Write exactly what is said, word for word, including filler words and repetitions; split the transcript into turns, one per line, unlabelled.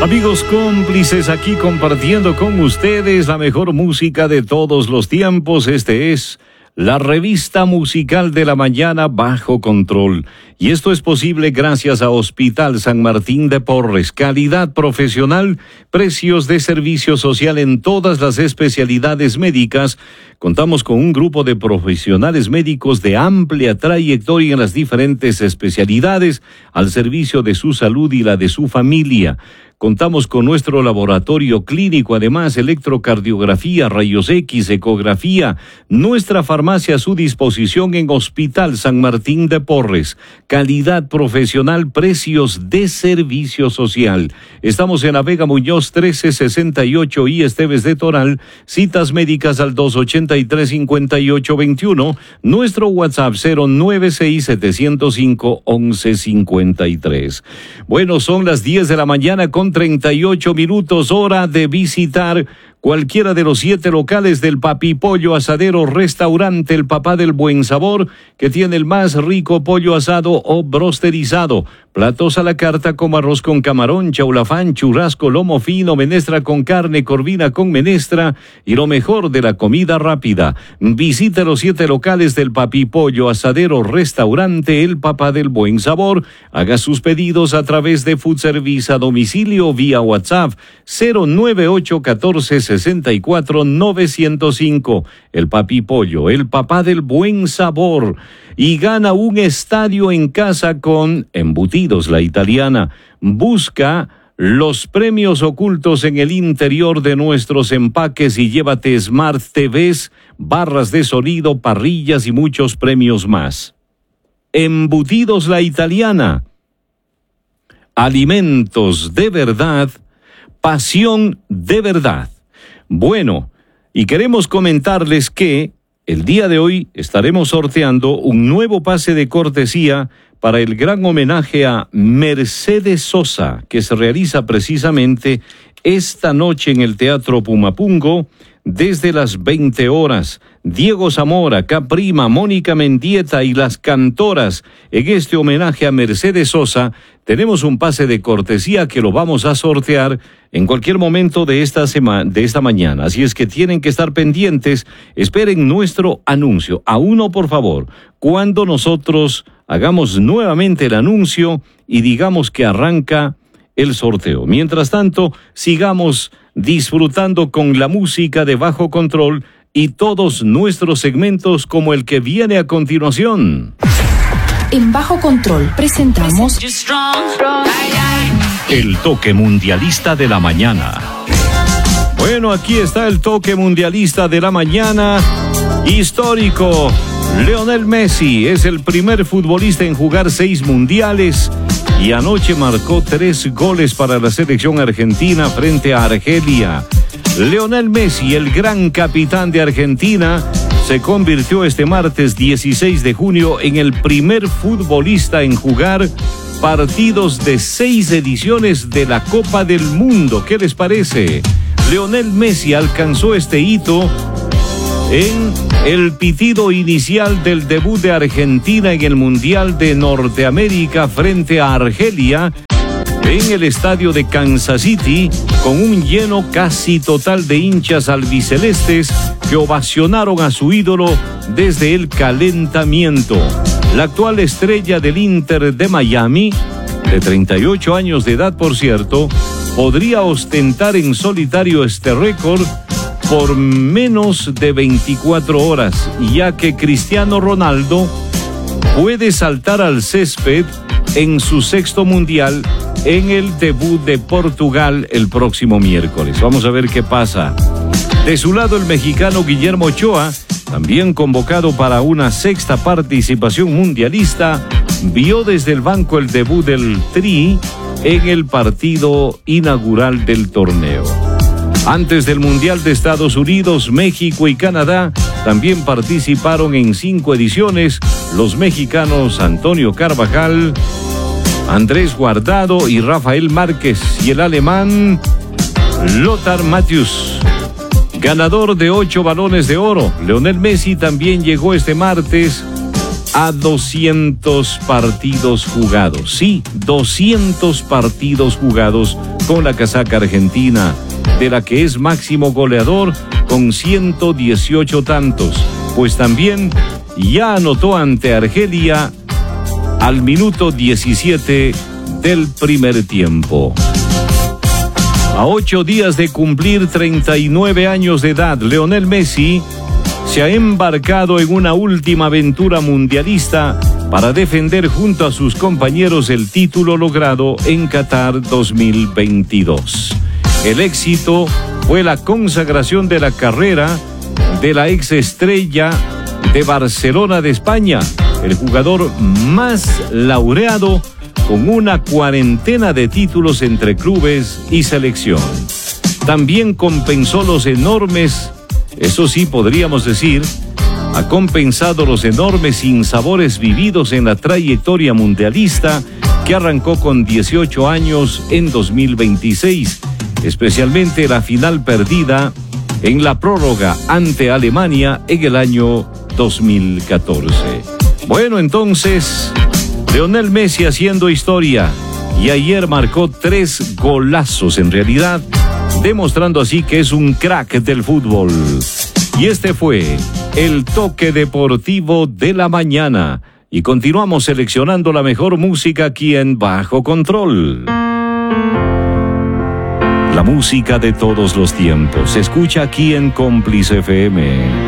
Amigos cómplices, aquí compartiendo con ustedes la mejor música de todos los tiempos. Este es la revista musical de la mañana Bajo Control. Y esto es posible gracias a Hospital San Martín de Porres. Calidad profesional, precios de servicio social en todas las especialidades médicas. Contamos con un grupo de profesionales médicos de amplia trayectoria en las diferentes especialidades al servicio de su salud y la de su familia. Contamos con nuestro laboratorio clínico, además electrocardiografía, rayos X, ecografía, nuestra farmacia a su disposición en Hospital San Martín de Porres. Calidad profesional, precios de servicio social. Estamos en la Vega Muñoz trece sesenta y ocho y Esteves de Toral. Citas médicas al dos ochenta y tres, cincuenta y ocho veintiuno. Nuestro WhatsApp cero nueve seis, siete cero cinco, once cincuenta y tres. Bueno, son las diez de la mañana con treinta y ocho minutos, hora de visitar cualquiera de los siete locales del Papi Pollo Asadero Restaurante El Papá del Buen Sabor, que tiene el más rico pollo asado o brosterizado. Platos a la carta como arroz con camarón, chaulafán, churrasco, lomo fino, menestra con carne, corvina con menestra y lo mejor de la comida rápida. Visite los siete locales del Papi Pollo Asadero Restaurante El Papá del Buen Sabor. Haga sus pedidos a través de Food Service a domicilio vía WhatsApp cero nueve ocho uno cuatro, seis cuatro nueve cero cinco. El Papi Pollo, el Papá del Buen Sabor. Y gana un estadio en casa con Embutidos La Italiana. Busca los premios ocultos en el interior de nuestros empaques y llévate Smart T Vs, barras de sonido, parrillas y muchos premios más. Embutidos La Italiana. Alimentos de verdad, pasión de verdad. Bueno, y queremos comentarles que el día de hoy estaremos sorteando un nuevo pase de cortesía para el gran homenaje a Mercedes Sosa, que se realiza precisamente esta noche en el Teatro Pumapungo desde las veinte horas. Diego Zamora, Caprima, Mónica Mendieta y las cantoras. En este homenaje a Mercedes Sosa tenemos un pase de cortesía que lo vamos a sortear en cualquier momento de esta semana, de esta mañana. Así es que tienen que estar pendientes. Esperen nuestro anuncio. A uno, por favor. Cuando nosotros hagamos nuevamente el anuncio y digamos que arranca el sorteo. Mientras tanto, sigamos disfrutando con la música de Bajo Control y todos nuestros segmentos como el que viene a continuación.
En Bajo Control presentamos
el toque mundialista de la mañana. Bueno, aquí está el toque mundialista de la mañana. Histórico. Lionel Messi es el primer futbolista en jugar seis mundiales y anoche marcó tres goles para la selección argentina frente a Argelia. Lionel Messi, el gran capitán de Argentina, se convirtió este martes dieciséis de junio en el primer futbolista en jugar partidos de seis ediciones de la Copa del Mundo. ¿Qué les parece? Lionel Messi alcanzó este hito en el pitido inicial del debut de Argentina en el Mundial de Norteamérica frente a Argelia en el estadio de Kansas City, con un lleno casi total de hinchas albicelestes que ovacionaron a su ídolo desde el calentamiento. La actual estrella del Inter de Miami, de treinta y ocho años de edad por cierto, podría ostentar en solitario este récord por menos de veinticuatro horas, ya que Cristiano Ronaldo puede saltar al césped en su sexto mundial en el debut de Portugal el próximo miércoles. Vamos a ver qué pasa. De su lado, el mexicano Guillermo Ochoa, también convocado para una sexta participación mundialista, vio desde el banco el debut del Tri en el partido inaugural del torneo. Antes del Mundial de Estados Unidos, México y Canadá también participaron en cinco ediciones los mexicanos Antonio Carvajal, Andrés Guardado y Rafael Márquez, y el alemán Lothar Matthäus, ganador de ocho balones de oro. Lionel Messi también llegó este martes a doscientos partidos jugados. Sí, doscientos partidos jugados con la casaca argentina, de la que es máximo goleador con ciento dieciocho tantos, pues también ya anotó ante Argelia al minuto diecisiete del primer tiempo. A ocho días de cumplir treinta y nueve años de edad, Lionel Messi se ha embarcado en una última aventura mundialista para defender junto a sus compañeros el título logrado en Qatar dos mil veintidós. El éxito fue la consagración de la carrera de la exestrella de Barcelona de España, el jugador más laureado con una cuarentena de títulos entre clubes y selección. También compensó los enormes, eso sí podríamos decir, ha compensado los enormes sinsabores vividos en la trayectoria mundialista que arrancó con dieciocho años en dos mil veintiséis, especialmente la final perdida en la prórroga ante Alemania en el año dos mil catorce. Bueno, entonces, Lionel Messi haciendo historia, y ayer marcó tres golazos en realidad, demostrando así que es un crack del fútbol. Y este fue el toque deportivo de la mañana, y continuamos seleccionando la mejor música aquí en Bajo Control. La música de todos los tiempos se escucha aquí en Cómplice F M.